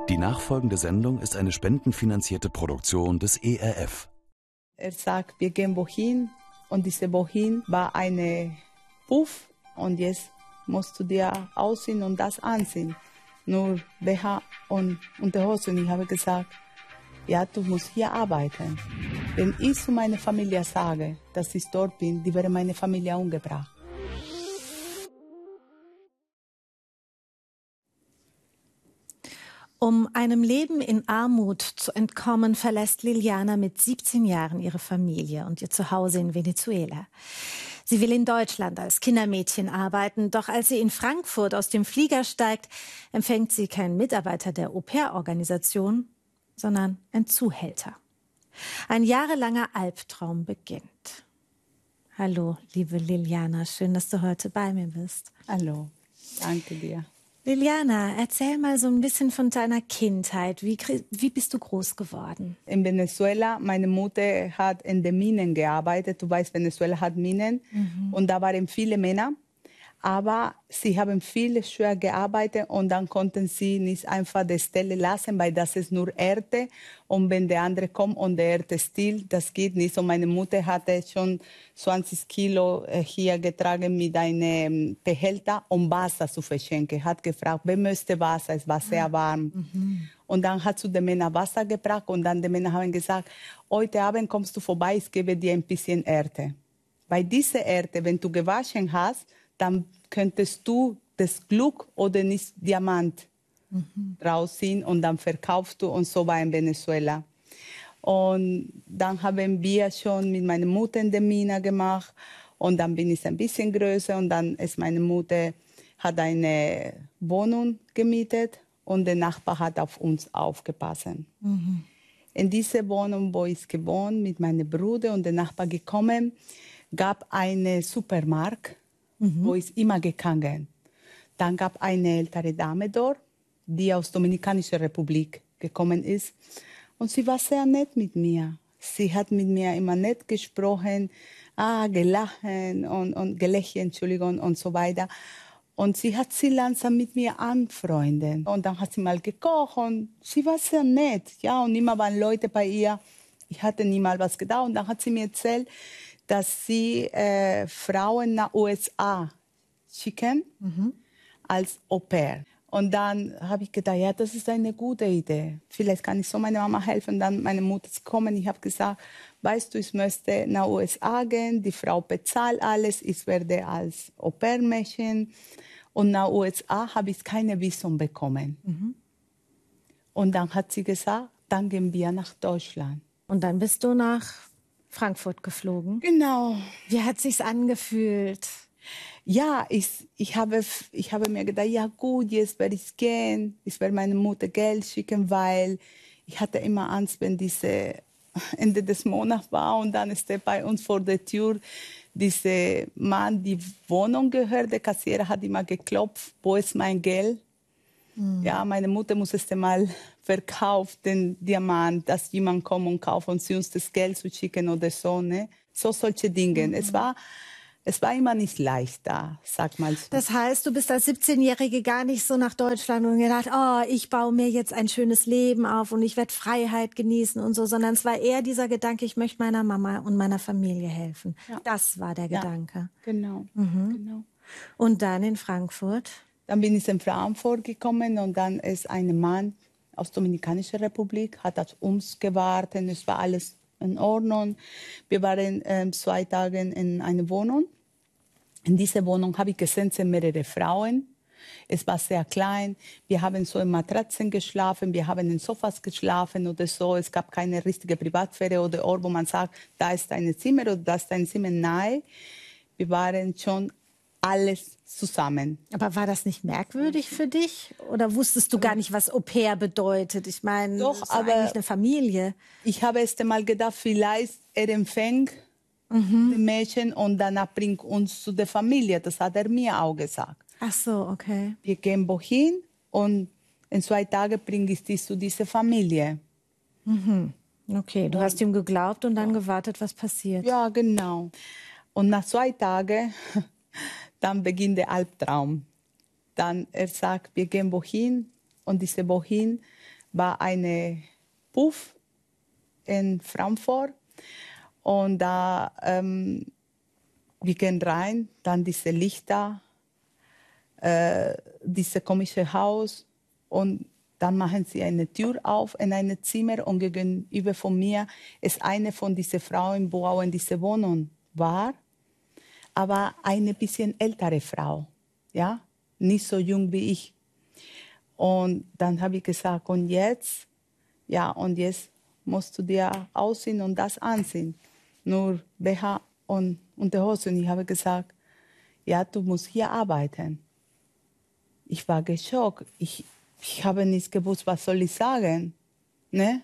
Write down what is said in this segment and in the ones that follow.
Die nachfolgende Sendung ist eine spendenfinanzierte Produktion des ERF. Er sagt, wir gehen wohin und diese wohin war eine Puff und jetzt musst du dir ausziehen und das anziehen. Nur BH und Unterhose. Und ich habe gesagt, ja, du musst hier arbeiten. Wenn ich zu meiner Familie sage, dass ich dort bin, die wäre meine Familie umgebracht. Um einem Leben in Armut zu entkommen, verlässt Liliana mit 17 Jahren ihre Familie und ihr Zuhause in Venezuela. Sie will in Deutschland als Kindermädchen arbeiten, doch als sie in Frankfurt aus dem Flieger steigt, empfängt sie keinen Mitarbeiter der Au-pair-Organisation, sondern ein Zuhälter. Ein jahrelanger Albtraum beginnt. Hallo, liebe Liliana, schön, dass du heute bei mir bist. Hallo, danke dir. Liliana, erzähl mal so ein bisschen von deiner Kindheit. Wie bist du groß geworden? In Venezuela, meine Mutter hat in den Minen gearbeitet. Du weißt, Venezuela hat Minen. Und da waren viele Männer. Aber sie haben viel schwer gearbeitet und dann konnten sie nicht einfach die Stelle lassen, weil das ist nur Erde. Und wenn der andere kommt und der Erde stiehlt, das geht nicht. Und meine Mutter hatte schon 20 Kilo hier getragen mit einem Behälter, um Wasser zu verschenken. Hat gefragt, wer möchte Wasser? Es war sehr warm. Und dann hat sie den Männern Wasser gebracht und dann die Männer haben gesagt, heute Abend kommst du vorbei, ich gebe dir ein bisschen Erde. Bei dieser Erde, wenn du gewaschen hast, dann könntest du das Glück oder nicht Diamant rausziehen und dann verkaufst du. Und so war in Venezuela. Und dann haben wir schon mit meiner Mutter in der Mine gemacht. Und dann bin ich ein bisschen größer. Und dann ist meine Mutter, hat eine Wohnung gemietet und der Nachbar hat auf uns aufgepasst. In dieser Wohnung, wo ich gewohnt mit meinem Bruder und der Nachbar gekommen, gab einen Supermarkt, wo ich immer gegangen. Dann gab eine ältere Dame dort, die aus der Dominikanischen Republik gekommen ist. Und sie war sehr nett mit mir. Sie hat mit mir immer nett gesprochen, gelacht und gelächelt, Entschuldigung, und so weiter. Und sie hat sie langsam mit mir anfreundet. Und dann hat sie mal gekocht und sie war sehr nett. Ja, und immer waren Leute bei ihr. Ich hatte niemals was gedacht. Und dann hat sie mir erzählt, dass sie Frauen nach USA schicken als Au-pair. Und dann habe ich gedacht, ja, das ist eine gute Idee. Vielleicht kann ich so meiner Mama helfen. Dann meine Mutter ist gekommen. Ich habe gesagt, weißt du, ich möchte nach USA gehen. Die Frau bezahlt alles. Ich werde als Au-pair-Mädchen. Und nach USA habe ich keine Visum bekommen. Und dann hat sie gesagt, dann gehen wir nach Deutschland. Und dann bist du nach Frankfurt geflogen? Genau. Wie hat sich's angefühlt? Ja, ich habe mir gedacht, ja gut, jetzt werde ich gehen. Ich werde meiner Mutter Geld schicken, weil ich hatte immer Angst, wenn diese Ende des Monats war und dann steht bei uns vor der Tür dieser Mann, die Wohnung gehört. Der Kassierer hat immer geklopft, wo ist mein Geld? Ja, meine Mutter muss erst einmal verkaufen, den Diamant, dass jemand kommt und kauft und sie uns das Geld zu schicken oder so. Ne? So solche Dinge. Es war immer nicht leicht da, sag mal so. Das heißt, du bist als 17-Jährige gar nicht so nach Deutschland und gedacht, oh, ich baue mir jetzt ein schönes Leben auf und ich werde Freiheit genießen und so, sondern es war eher dieser Gedanke, ich möchte meiner Mama und meiner Familie helfen. Ja. Das war der Gedanke. Genau, genau. Und dann in Frankfurt? Dann bin ich in Frankfurt gekommen und dann ist ein Mann aus der Dominikanischen Republik, hat auf uns gewartet, es war alles in Ordnung. Wir waren 2 Tage in einer Wohnung. In dieser Wohnung habe ich gesehen, sind mehrere Frauen. Es war sehr klein. Wir haben so in Matratzen geschlafen, wir haben in Sofas geschlafen oder so. Es gab keine richtige Privatsphäre oder Ort, wo man sagt, da ist ein Zimmer oder da ist ein Zimmer. Nein, wir waren schon alles zusammen. Aber war das nicht merkwürdig für dich? Oder wusstest du gar nicht, was Au-pair bedeutet? Ich meine, das ist aber eigentlich eine Familie. Ich habe erst einmal gedacht, vielleicht er empfängt die Mädchen und danach bringt uns zu der Familie. Das hat er mir auch gesagt. Ach so, okay. Wir gehen wohin und in 2 Tagen bringe ich dich zu dieser Familie. Okay, du hast ihm geglaubt und dann gewartet, was passiert. Ja, genau. Und nach 2 Tagen, dann beginnt der Albtraum. Dann er sagt, wir gehen wohin und diese wohin war eine Puff in Frankfurt und da wir gehen rein, dann diese Lichter, dieses komische Haus und dann machen sie eine Tür auf in ein Zimmer und gegenüber von mir ist eine von diesen Frauen, wo auch in dieser Wohnung war, aber eine bisschen ältere Frau, ja, nicht so jung wie ich. Und dann habe ich gesagt, und jetzt? Ja, und jetzt musst du dir ausziehen und das anziehen. Nur BH und Unterhose. Und ich habe gesagt, ja, du musst hier arbeiten. Ich war geschockt. Ich habe nicht gewusst, was soll ich sagen. Ne?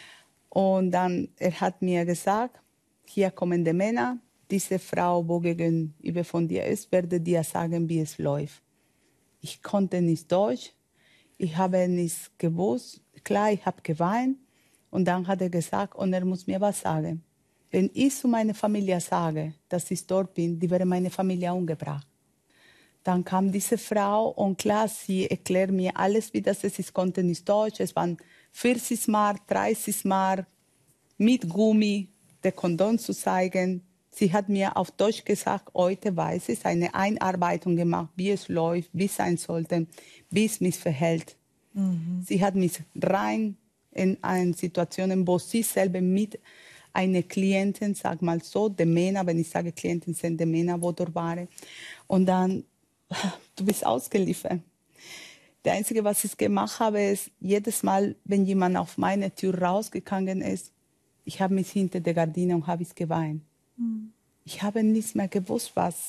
Und dann er hat mir gesagt, hier kommen die Männer. Diese Frau, wo gegenüber von dir ist, werde dir sagen, wie es läuft. Ich konnte nicht Deutsch. Ich habe nicht gewusst. Klar, ich habe geweint. Und dann hat er gesagt, und er muss mir was sagen. Wenn ich zu meiner Familie sage, dass ich dort bin, die wäre meine Familie umgebracht. Dann kam diese Frau und klar, sie erklärt mir alles, wie das ist. Ich konnte nicht Deutsch. Es waren 40 Mark, 30 Mark mit Gummi, der Kondom zu zeigen. Sie hat mir auf Deutsch gesagt, heute weiß ich, eine Einarbeitung gemacht, wie es läuft, wie es sein sollte, wie es mich verhält. Sie hat mich rein in eine Situation, wo sie selber mit einer Klientin, sag mal so, die Männer, wenn ich sage Klientin, sind die Männer, wo dort waren. Und dann, du bist ausgeliefert. Das Einzige, was ich gemacht habe, ist, jedes Mal, wenn jemand auf meine Tür rausgegangen ist, ich habe mich hinter der Gardine und habe ich geweint. Ich habe nichts mehr gewusst,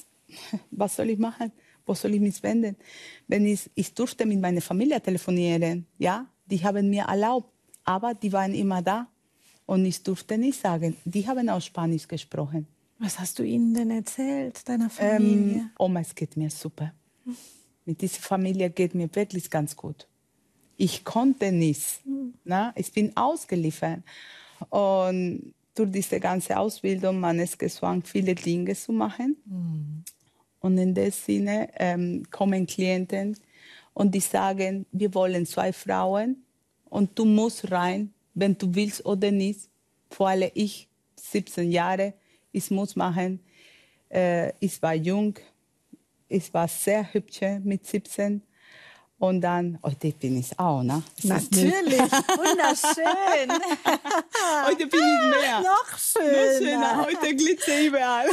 was soll ich machen, wo soll ich mich wenden. Ich durfte mit meiner Familie telefonieren, ja, die haben mir erlaubt, aber die waren immer da und ich durfte nicht sagen, die haben auch Spanisch gesprochen. Was hast du ihnen denn erzählt, deiner Familie? Oma, es geht mir super. Mit dieser Familie geht mir wirklich ganz gut. Ich konnte nichts, na? Ich bin ausgeliefert. Und durch diese ganze Ausbildung, man ist gezwungen, viele Dinge zu machen. Und in dem Sinne kommen Klienten und die sagen, wir wollen 2 Frauen und du musst rein, wenn du willst oder nicht. Vor allem ich, 17 Jahre, ich muss machen. Ich war jung, ich war sehr hübsch mit 17. Und dann, heute bin ich auch, ne? Natürlich, wunderschön. Heute bin ich mehr. Noch schöner. Heute glitzer überall.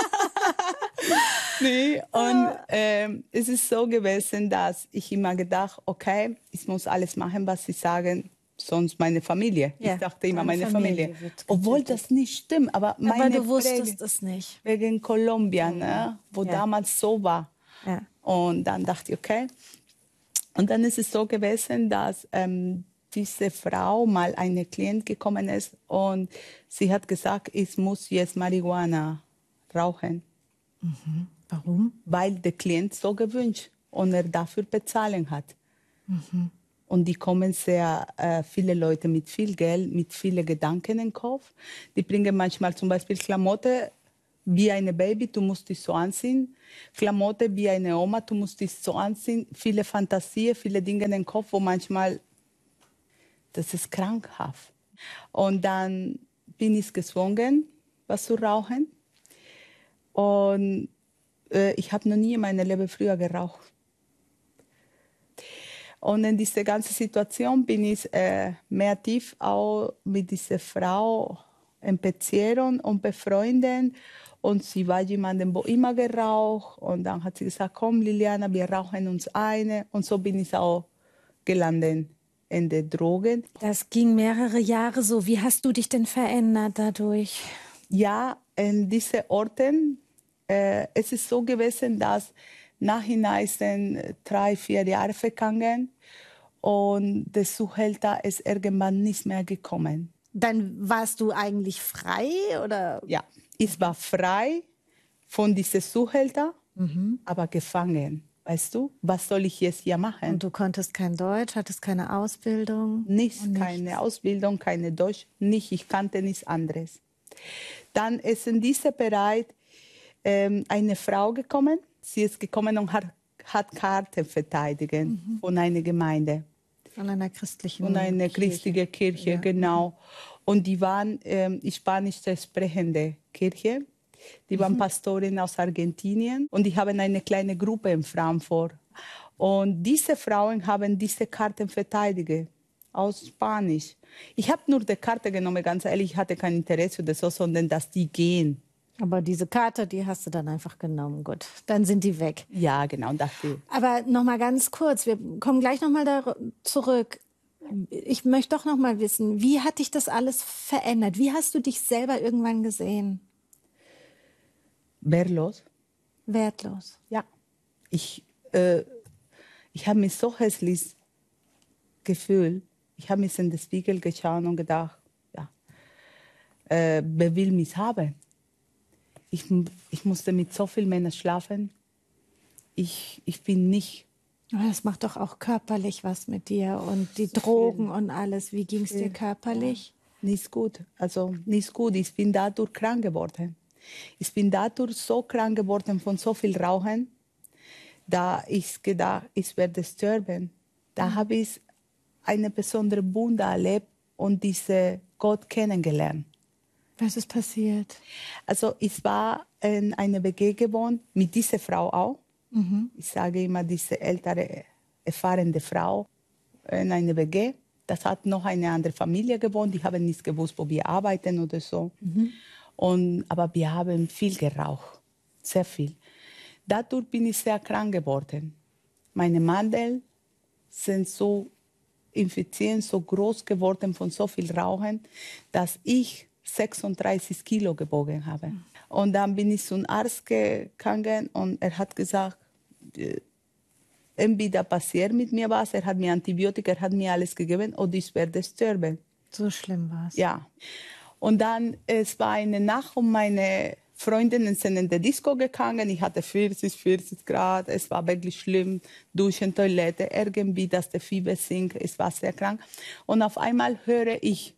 Nee, und es ist so gewesen, dass ich immer gedacht, okay, ich muss alles machen, was sie sagen, sonst meine Familie. Ja, ich dachte immer, meine Familie Familie. wird Obwohl das nicht stimmt, aber meine Aber du wusstest es nicht. wegen Kolumbien, ne? Wo damals so war. Ja. Und dann dachte ich, okay. Und dann ist es so gewesen, dass diese Frau mal eine Klient gekommen ist und sie hat gesagt, ich muss jetzt Marihuana rauchen. Warum? Weil der Klient so gewünscht und er dafür bezahlen hat. Und die kommen sehr viele Leute mit viel Geld, mit vielen Gedanken im Kopf. Die bringen manchmal zum Beispiel Klamotten wie ein Baby, du musst dich so anziehen. Klamotten wie eine Oma, du musst dich so anziehen. Viele Fantasien, viele Dinge im Kopf, wo manchmal, das ist krankhaft. Und dann bin ich gezwungen, was zu rauchen. Und ich habe noch nie in meinem Leben früher geraucht. Und in dieser ganzen Situation bin ich mehr tief auch mit dieser Frau empathieren und befreunden. Und sie war jemandem, wo immer geraucht. Und dann hat sie gesagt, komm Liliana, wir rauchen uns eine. Und so bin ich auch gelandet in den Drogen. Das ging mehrere Jahre so. Wie hast du dich denn verändert dadurch? Ja, in diesen Orten, es ist so gewesen, dass nachhinein sind 3-4 Jahre vergangen und der Zuhälter ist irgendwann nicht mehr gekommen. Dann warst du eigentlich frei, oder? Ja, ich war frei von diesem Zuhälter, aber gefangen. Weißt du, was soll ich jetzt hier machen? Und du konntest kein Deutsch, hattest keine Ausbildung? Nichts, keine Ausbildung, keine Deutsch, nicht. Ich kannte nichts anderes. Dann ist in diesem Bereich eine Frau gekommen. Sie ist gekommen und hat Karten verteidigt von einer Gemeinde. Von einer christlichen und eine christliche Kirche, Ja. genau. Und die waren spanisch sprechende Kirche. Die waren Pastorin aus Argentinien und die haben eine kleine Gruppe in Frankfurt. Und diese Frauen haben diese Karten verteidigt aus Spanisch. Ich habe nur die Karte genommen, ganz ehrlich, ich hatte kein Interesse oder so, sondern dass die gehen. Aber diese Karte, die hast du dann einfach genommen. Gut, dann sind die weg. Ja, genau, dachte. Aber noch mal ganz kurz, wir kommen gleich noch mal zurück. Ich möchte doch noch mal wissen, wie hat dich das alles verändert? Wie hast du dich selber irgendwann gesehen? Wehrlos. Wertlos. Ja. Ich habe mich so hässlich gefühlt. Ich habe mich in den Spiegel geschaut und gedacht, ja, wer will mich haben? Ich musste mit so vielen Männern schlafen. Ich bin nicht. Aber das macht doch auch körperlich was mit dir und die Drogen und alles. Wie ging es dir körperlich? Nicht gut. Also nicht gut. Ich bin dadurch krank geworden. Ich bin dadurch so krank geworden von so viel Rauchen, da ich gedacht, ich werde sterben. Da habe ich eine besondere Wunder erlebt und diese Gott kennengelernt. Was ist passiert? Also ich war in einer WG gewohnt, mit dieser Frau auch. Ich sage immer, diese ältere, erfahrene Frau in einer WG. Das hat noch eine andere Familie gewohnt. Die haben nicht gewusst, wo wir arbeiten oder so. Aber wir haben viel geraucht, sehr viel. Dadurch bin ich sehr krank geworden. Meine Mandeln sind so infiziert, so groß geworden von so viel Rauchen, dass ich 36 Kilo gewogen habe. Und dann bin ich zum Arzt gegangen und er hat gesagt, entweder passiert mit mir was, er hat mir Antibiotika, er hat mir alles gegeben und ich werde sterben. So schlimm war es. Ja. Und dann, es war eine Nacht und meine Freundinnen sind in die Disco gegangen. Ich hatte 40 Grad. Es war wirklich schlimm. Duschen, Toilette, irgendwie, dass der Fieber sinkt. Ich war sehr krank. Und auf einmal höre ich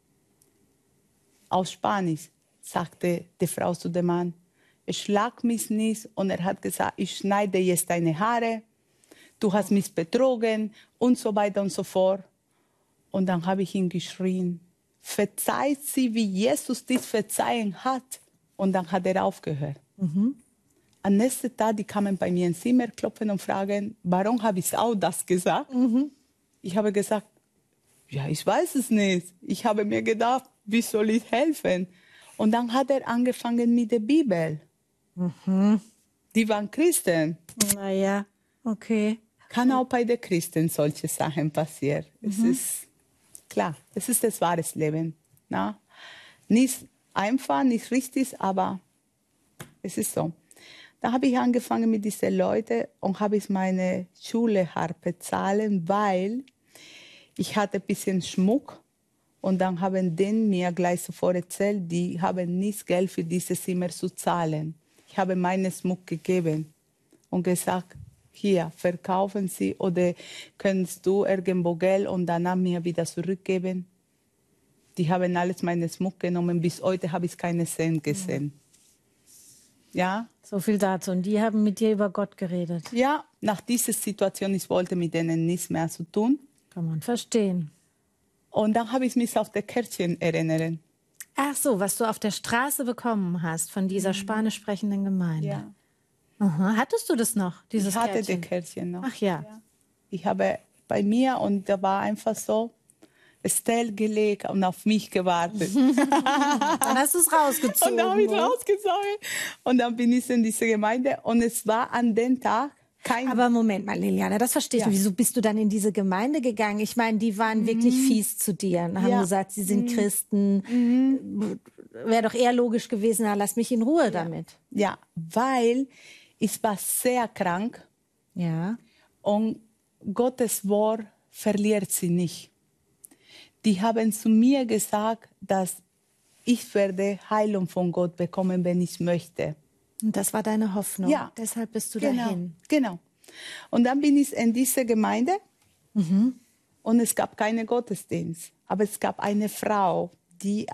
aus Spanisch, sagte die Frau zu dem Mann, schlag mich nicht. Und er hat gesagt, ich schneide jetzt deine Haare. Du hast mich betrogen und so weiter und so fort. Und dann habe ich ihn geschrien, verzeiht sie, wie Jesus dich verzeihen hat. Und dann hat er aufgehört. Am nächsten Tag, die kamen bei mir ins Zimmer, klopfen und fragen, warum habe ich auch das gesagt? Ich habe gesagt, ja, ich weiß es nicht. Ich habe mir gedacht, wie soll ich helfen? Und dann hat er angefangen mit der Bibel. Die waren Christen. Naja, okay. Kann auch bei den Christen solche Sachen passieren. Es ist klar, es ist das wahre Leben. Na? Nicht einfach, nicht richtig, aber es ist so. Da habe ich angefangen mit diesen Leuten und habe ich meine Schule hart bezahlen, weil ich hatte ein bisschen Schmuck und dann haben die mir gleich sofort erzählt, die haben nicht Geld für dieses Zimmer zu zahlen. Ich habe meinen Schmuck gegeben und gesagt, hier, verkaufen Sie oder kannst du irgendwo Geld und danach mir wieder zurückgeben. Die haben alles meinen Schmuck genommen. Bis heute habe ich keine Cent gesehen. Ja? So viel dazu. Und die haben mit dir über Gott geredet. Ja, nach dieser Situation, ich wollte mit denen nichts mehr zu tun. Kann man verstehen. Und dann habe ich mich auf die Kärtchen erinnert. Ach so, was du auf der Straße bekommen hast von dieser spanisch sprechenden Gemeinde. Ja. Aha. Hattest du das noch, dieses Ich hatte Kärtchen? die Kärtchen noch. Ach ja. Ich habe bei mir und da war einfach so Estelle gelegt und auf mich gewartet. Dann hast du es rausgezogen. Und dann habe ich oder? rausgezogen. Und dann bin ich in diese Gemeinde und es war an dem Tag kein... Aber Moment mal, Liliana, das verstehe ich Ja. nicht. Wieso bist du dann in diese Gemeinde gegangen? Ich meine, die waren wirklich fies zu dir und haben Ja. gesagt, sie sind Christen. Wäre doch eher logisch gewesen, na, lass mich in Ruhe damit. Ja, weil ich war sehr krank Ja. und Gottes Wort verliert sie nicht. Die haben zu mir gesagt, dass ich werde Heilung von Gott bekommen, wenn ich möchte. Und das war deine Hoffnung. Ja. Deshalb bist du Genau, dahin. genau. Und dann bin ich in diese Gemeinde und es gab keinen Gottesdienst. Aber es gab eine Frau, die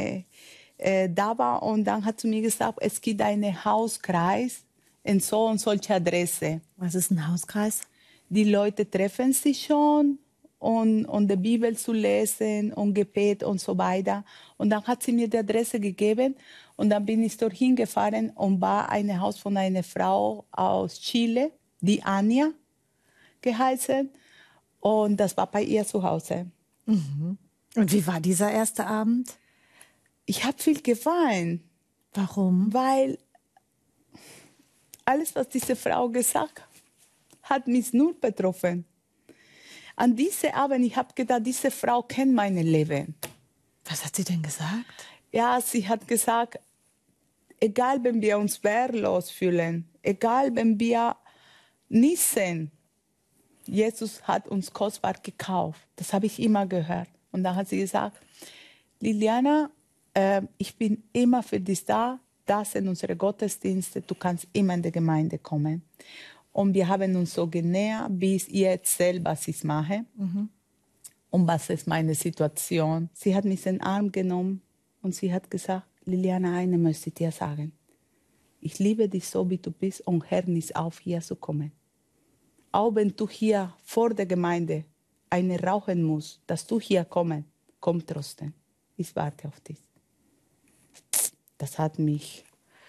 da war und dann hat sie mir gesagt, es gibt einen Hauskreis in so und solche Adresse. Was ist ein Hauskreis? Die Leute treffen sich schon und die Bibel zu lesen und Gebet und so weiter. Und dann hat sie mir die Adresse gegeben und dann bin ich dorthin gefahren und war ein Haus von einer Frau aus Chile, die Anja geheißen. Und das war bei ihr zu Hause. Mhm. Und wie war dieser erste Abend? Ich habe viel geweint. Warum? Weil alles, was diese Frau gesagt hat, mich nur betroffen. An diesem Abend, ich habe gedacht, diese Frau kennt mein Leben. Was hat sie denn gesagt? Ja, sie hat gesagt, egal, wenn wir uns wehrlos fühlen, egal, wenn wir nicht sehen, Jesus hat uns kostbar gekauft. Das habe ich immer gehört. Und dann hat sie gesagt, Liliana, ich bin immer für dich da. Das sind unsere Gottesdienste. Du kannst immer in die Gemeinde kommen. Und wir haben uns so genähert, bis ich erzähle, was ich mache. Mhm. Und was ist meine Situation. Sie hat mich in den Arm genommen und sie hat gesagt, Liliana, eine möchte ich dir sagen. Ich liebe dich so, wie du bist und hör nicht auf, hier zu kommen. Auch wenn du hier vor der Gemeinde eine rauchen musst, dass du hier komm trotzdem. Ich warte auf dich. Das hat mich,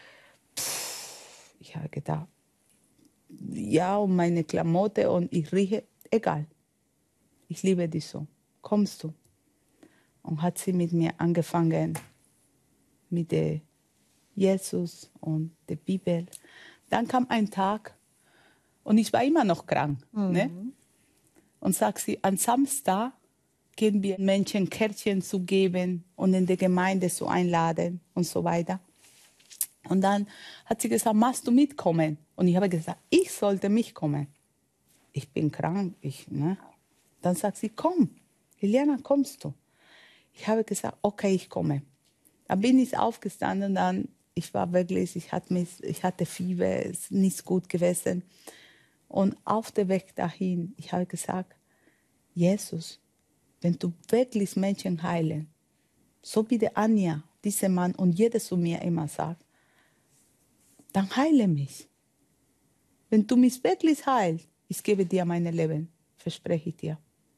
ich habe gedacht, ja, und meine Klamotten und ich rieche, egal. Ich liebe dich so. Kommst du? Und hat sie mit mir angefangen, mit der Jesus und der Bibel. Dann kam ein Tag und ich war immer noch krank. Mhm. Ne? Und sagt sie, am Samstag gehen wir Menschen Kärtchen zu geben und in die Gemeinde zu einladen und so weiter. Und dann hat sie gesagt, magst du mitkommen? Und ich habe gesagt, ich sollte mitkommen. Ich bin krank. Ne? Dann sagt sie, komm, Liliana, kommst du? Ich habe gesagt, okay, ich komme. Dann bin ich aufgestanden, dann, ich war wirklich, ich hatte Fieber, es ist nicht gut gewesen. Und auf dem Weg dahin, ich habe gesagt, Jesus, wenn du wirklich Menschen heilen, so wie der Anja, dieser Mann und jeder zu mir immer sagt, dann heile mich. Wenn du mich wirklich heilst, ich gebe dir mein Leben, verspreche ich dir.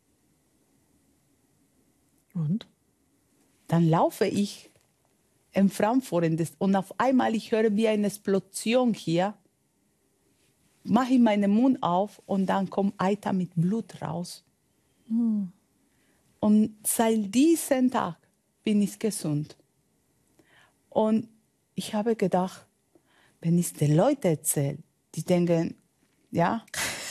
Und? Dann laufe ich in Frankfurt und auf einmal ich höre wie eine Explosion hier, mache ich meinen Mund auf und dann kommt Eiter mit Blut raus. Mhm. Und seit diesem Tag bin ich gesund. Und ich habe gedacht, wenn ich den Leuten erzähle, die denken, ja.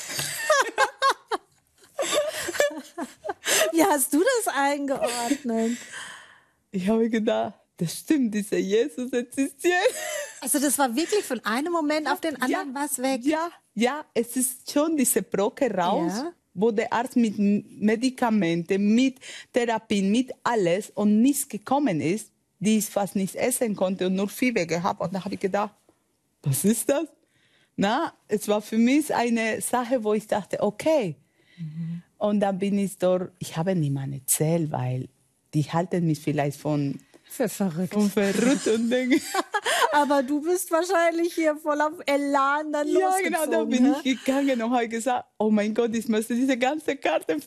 Wie hast du das eingeordnet? Ich habe gedacht, das stimmt, dieser Jesus existiert. Also das war wirklich von einem Moment auf den anderen was weg? Ja, es ist schon diese Brocke raus, wo der Arzt mit Medikamenten, mit Therapien, mit alles und nichts gekommen ist, die ich fast nicht essen konnte und nur Fieber gehabt. Und da habe ich gedacht, was ist das? Na, es war für mich eine Sache, wo ich dachte, okay. Mhm. Und dann bin ich dort, ich habe niemandem erzählt, weil die halten mich vielleicht für verrückt und denken. Aber du bist wahrscheinlich hier voll auf Elan dann losgezogen. Ja, genau, da bin ich gegangen und habe gesagt, oh mein Gott, ich möchte diese ganze Karte